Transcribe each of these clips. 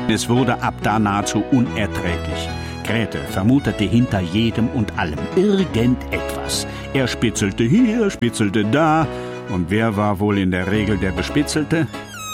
Es wurde ab da nahezu unerträglich. Grete vermutete hinter jedem und allem irgendetwas. Er spitzelte hier, spitzelte da. Und wer war wohl in der Regel der Bespitzelte?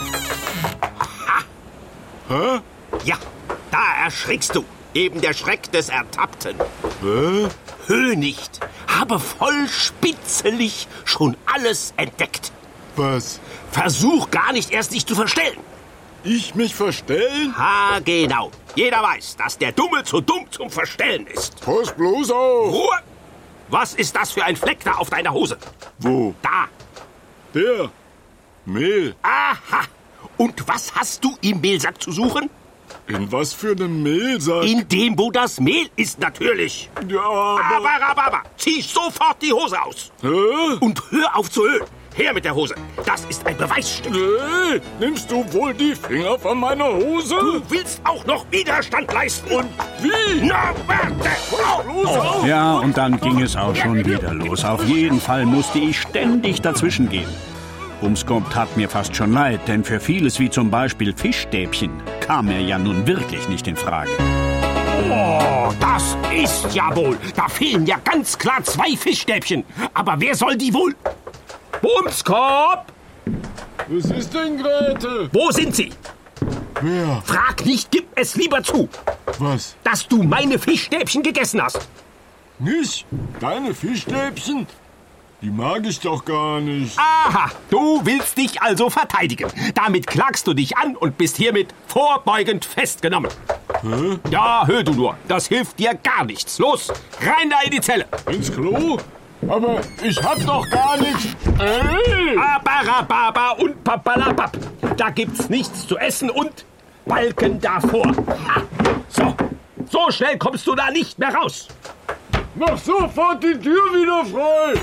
Hä? Ja, da erschrickst du. Eben der Schreck des Ertappten. Hä? Höh nicht. Habe voll spitzelig schon alles entdeckt. Was? Versuch gar nicht erst dich zu verstellen. Ich mich verstellen? Ha, genau. Jeder weiß, dass der Dumme zu dumm zum Verstellen ist. Pass bloß auf. Ruhe! Was ist das für ein Fleck da auf deiner Hose? Wo? Da. Der. Mehl. Aha. Und was hast du im Mehlsack zu suchen? In was für einem Mehlsack? In dem, wo das Mehl ist, natürlich. Ja, Aber. Zieh sofort die Hose aus. Hä? Und hör auf zu höhlen. Her mit der Hose. Das ist ein Beweisstück. Nee, nimmst du wohl die Finger von meiner Hose? Du willst auch noch Widerstand leisten. Und wie? Na, warte. Los auf! Ja, und dann ging es auch schon wieder los. Auf jeden Fall musste ich ständig dazwischen gehen. Bumskop tat mir fast schon leid, denn für vieles wie zum Beispiel Fischstäbchen kam er ja nun wirklich nicht in Frage. Oh, das ist ja wohl. Da fehlen ja ganz klar 2 Fischstäbchen. Aber wer soll die wohl? Bumskop! Was ist denn, Grete? Wo sind sie? Wer? Frag nicht, gib es lieber zu, Was? dass du meine Fischstäbchen gegessen hast. Nicht? Deine Fischstäbchen? Die mag ich doch gar nicht. Aha, du willst dich also verteidigen. Damit klagst du dich an und bist hiermit vorbeugend festgenommen. Hä? Ja, hör du nur, das hilft dir gar nichts. Los, rein da in die Zelle. Ins Klo? Aber ich hab doch gar nichts. Ey! Abarababa und papalapap. Da gibt's nichts zu essen und Balken davor. Ha. So schnell kommst du da nicht mehr raus. Mach sofort die Tür wieder frei!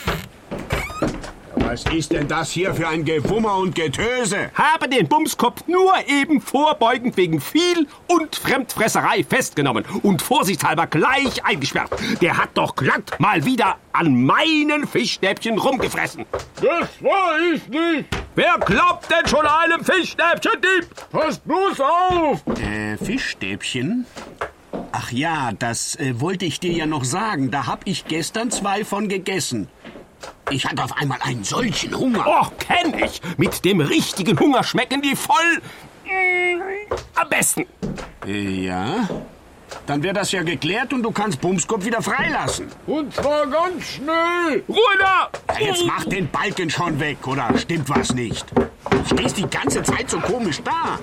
Was ist denn das hier für ein Gewummer und Getöse? Habe den Bumskopf nur eben vorbeugend wegen Viel- und Fremdfresserei festgenommen und vorsichtshalber gleich eingesperrt. Der hat doch glatt mal wieder an meinen Fischstäbchen rumgefressen. Das war ich nicht! Wer glaubt denn schon einem Fischstäbchendieb? Pass bloß auf! Fischstäbchen? Ach ja, das wollte ich dir ja noch sagen. Da hab ich gestern 2 von gegessen. Ich hatte auf einmal einen solchen Hunger. Oh, kenn ich. Mit dem richtigen Hunger schmecken die voll am besten. Ja, dann wäre das ja geklärt und du kannst Bumskop wieder freilassen. Und zwar ganz schnell! Ruhe da! Ja, jetzt mach den Balken schon weg, oder stimmt was nicht? Du stehst die ganze Zeit so komisch da.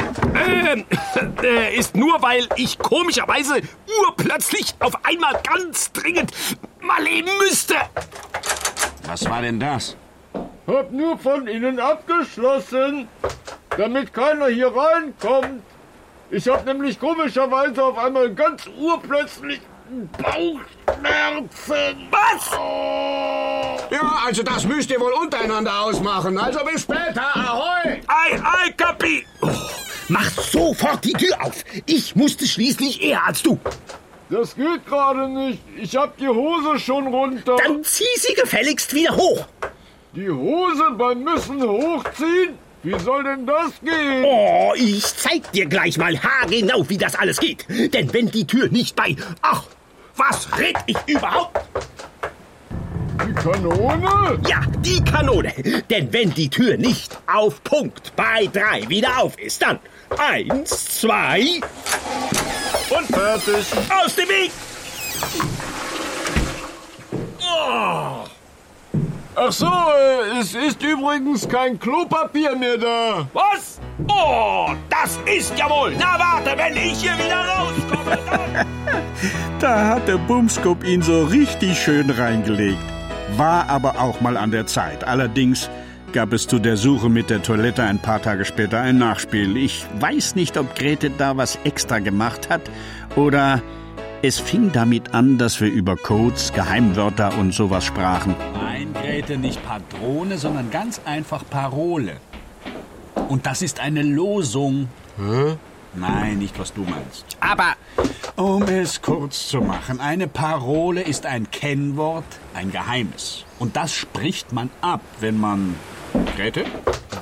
Ist nur, weil ich komischerweise urplötzlich auf einmal ganz dringend mal leben müsste. Was war denn das? Hab nur von innen abgeschlossen, damit keiner hier reinkommt. Ich hab nämlich komischerweise auf einmal ganz urplötzlich Bauchschmerzen. Was? Ja, also das müsst ihr wohl untereinander ausmachen. Also bis später, ahoi! Ei, Kapi! Oh, mach sofort die Tür auf. Ich musste schließlich eher als du. Das geht gerade nicht. Ich hab die Hose schon runter. Dann zieh sie gefälligst wieder hoch. Die Hose beim Müssen hochziehen? Wie soll denn das gehen? Oh, ich zeig dir gleich mal haargenau, wie das alles geht. Denn wenn die Tür nicht bei... Ach, was red ich überhaupt? Die Kanone? Ja, die Kanone. Denn wenn die Tür nicht auf Punkt bei 3 wieder auf ist, dann 1, 2... Und fertig. Aus dem Weg! Oh. Ach so, es ist übrigens kein Klopapier mehr da. Was? Oh, das ist ja wohl. Na warte, wenn ich hier wieder rauskomme. Da hat der Bumskop ihn so richtig schön reingelegt. War aber auch mal an der Zeit. Allerdings gab es zu der Suche mit der Toilette ein paar Tage später ein Nachspiel. Ich weiß nicht, ob Grete da was extra gemacht hat oder es fing damit an, dass wir über Codes, Geheimwörter und sowas sprachen. Nein, Grete, nicht Patrone, sondern ganz einfach Parole. Und das ist eine Losung. Hä? Nein, nicht was du meinst. Aber Um es kurz zu machen, eine Parole ist ein Kennwort, ein Geheimes. Und das spricht man ab, wenn man... Grete?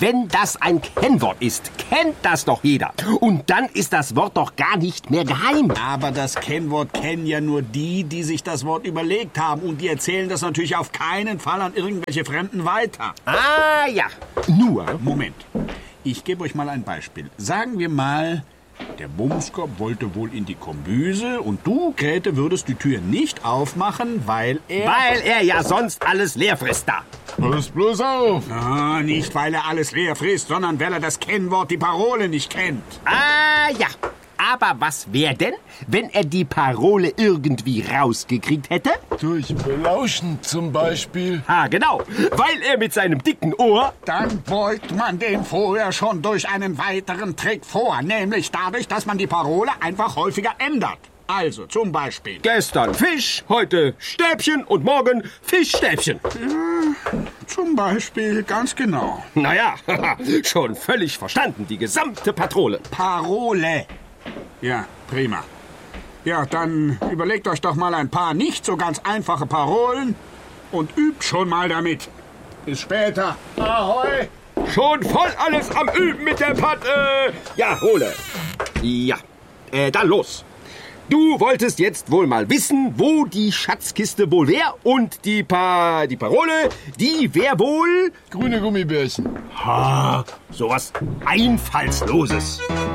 wenn das ein Kennwort ist, kennt das doch jeder. Und dann ist das Wort doch gar nicht mehr geheim. Aber das Kennwort kennen ja nur die, die sich das Wort überlegt haben. Und die erzählen das natürlich auf keinen Fall an irgendwelche Fremden weiter. Ah ja, nur... Moment, ich gebe euch mal ein Beispiel. Sagen wir mal, der Bumskop wollte wohl in die Kombüse und du, Grete, würdest die Tür nicht aufmachen, weil er... Weil er ja sonst alles leer frisst da. Pass bloß auf. Ah, nicht weil er alles leer frisst, sondern weil er das Kennwort, die Parole nicht kennt. Ah ja, aber was wäre denn, wenn er die Parole irgendwie rausgekriegt hätte? Durch Belauschen zum Beispiel. Ah, genau, weil er mit seinem dicken Ohr... Dann beugt man den vorher schon durch einen weiteren Trick vor, nämlich dadurch, dass man die Parole einfach häufiger ändert. Also zum Beispiel... Gestern Fisch, heute Stäbchen und morgen Fischstäbchen. Zum Beispiel, ganz genau. Naja, schon völlig verstanden, die gesamte Patrole. Parole. Ja, prima. Ja, dann überlegt euch doch mal ein paar nicht so ganz einfache Parolen und übt schon mal damit. Bis später. Ahoi. Schon voll alles am Üben mit der Ja, hole. Ja, dann los. Du wolltest jetzt wohl mal wissen, wo die Schatzkiste wohl wär und die Parole, die wär wohl... Grüne Gummibärchen. Ha, sowas Einfallsloses.